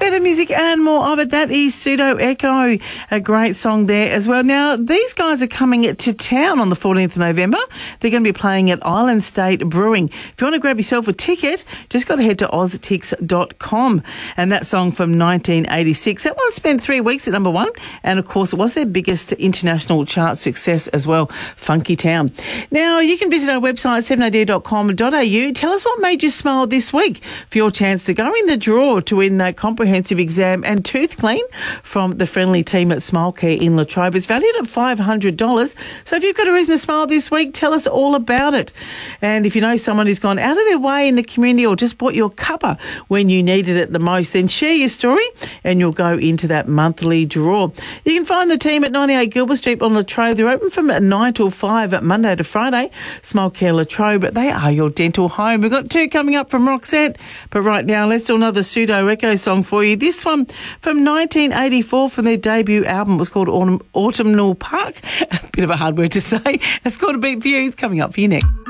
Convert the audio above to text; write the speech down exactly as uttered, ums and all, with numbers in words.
Better music and more of it. That is Pseudo Echo, a great song there as well. Now, these guys are coming to town on the fourteenth of November. They're going to be playing at Island State Brewing. If you want to grab yourself a ticket, just got to head to oz tix dot com. And that song from nineteen eighty-six, that one spent three weeks at number one. And, of course, it was their biggest international chart success as well, Funky Town. Now, you can visit our website, seven a d dot com dot a u. Tell us what made you smile this week for your chance to go in the draw to win a comprehensive exam and tooth clean from the friendly team at Smile Care in Latrobe. It's valued at five hundred dollars. So if you've got a reason to smile this week, tell us all about it. And if you know someone who's gone out of their way in the community or just bought your cuppa when you needed it the most, then share your story and you'll go into that monthly draw. You can find the team at ninety-eight Gilbert Street on Latrobe. They're open from nine till five at Monday to Friday. Smile Care Latrobe, they are your dental home. We've got two coming up from Roxette, but right now let's do another Pseudo Echo song for you. This one from nineteen eighty-four from their debut album was called Autumn, Autumnal Park. A bit of a hard word to say. It's called A Beat For You. Coming up for you next.